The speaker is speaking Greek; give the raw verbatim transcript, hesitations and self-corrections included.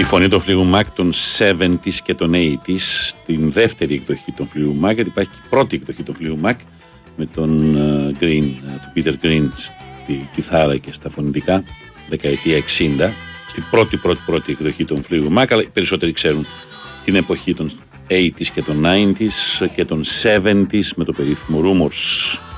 φωνή των Fleetwood Mac των εβδομήντα και των ογδόντα, την δεύτερη εκδοχή των Fleetwood Mac, γιατί υπάρχει και η πρώτη εκδοχή των Fleetwood Mac με τον uh, Green, uh, τον Peter Green στη κιθάρα και στα φωνητικά, δεκαετία εξήντα, στην πρώτη πρώτη πρώτη εκδοχή των Fleetwood Mac, αλλά οι περισσότεροι ξέρουν την εποχή των ογδόντα και των ενενήντα και των εβδομήντα με το περίφημο Rumors.